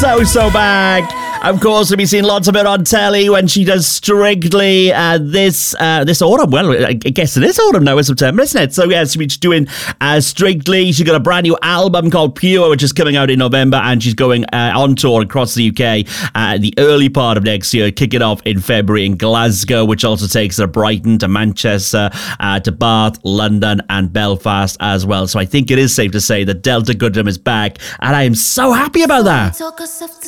so back. Of course, we'll be seeing lots of it on telly when she does Strictly this autumn. Well, I guess it is autumn now, it's September, isn't it? So, yes, she's doing Strictly. She's got a brand new album called Pure, which is coming out in November, and she's going on tour across the UK the early part of next year, kicking off in February in Glasgow, which also takes her to Brighton, to Manchester, to Bath, London, and Belfast as well. So I think it is safe to say that Delta Goodrem is back, and I am so happy about that.